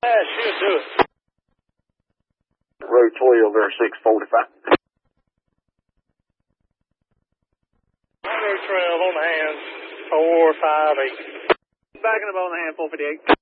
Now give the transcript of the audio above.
That should do it. Road 12 there, 645. Road 12 on the hands, 458. Backing up on the hand, 458.